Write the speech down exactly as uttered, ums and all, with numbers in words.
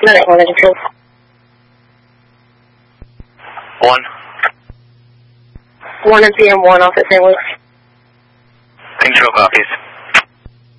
Minute one, control. One. One at P M one off at Saint Louis. Control copies.